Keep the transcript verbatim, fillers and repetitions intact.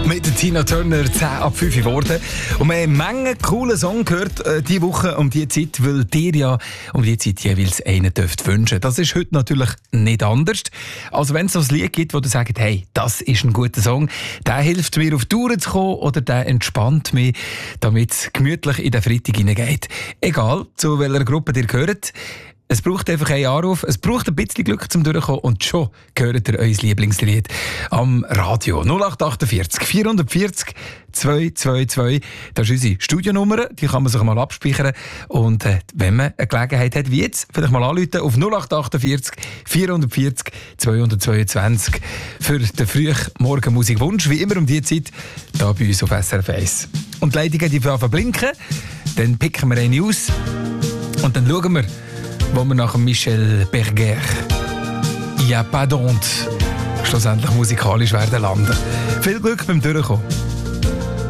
Mit der Tina Turner zehn ab fünf geworden. Und wir haben eine Menge coole Songs gehört äh, diese Woche um diese Zeit, weil dir ja um diese Zeit jeweils einen dürft wünschen. Das ist heute natürlich nicht anders. Also wenn es so ein Lied gibt, wo du sagst, hey, das ist ein guter Song, der hilft mir auf die Tour zu kommen oder der entspannt mich, damit es gemütlich in den Freitag hineingeht. Egal, zu welcher Gruppe ihr gehört. Es braucht einfach einen Anruf, es braucht ein bisschen Glück zum Durchkommen und schon hört ihr euer Lieblingslied am Radio. null acht vierundachtzig vierhundertvierzig zweihundertzweiundzwanzig. Das ist unsere Studionummer, die kann man sich mal abspeichern. Und äh, wenn man eine Gelegenheit hat, wie jetzt, vielleicht mal anrufen auf null acht vierundachtzig vierhundertvierzig zweihundertzweiundzwanzig für den frühen Morgenmusikwunsch, wie immer um diese Zeit, hier bei uns auf S R F eins. Und die Leitungen, die anfangen blinken, dann picken wir eine aus und dann schauen wir, wo wir nach Michel Berger «Y a pas d'honte» schlussendlich musikalisch werden landen. Viel Glück beim Durchkommen.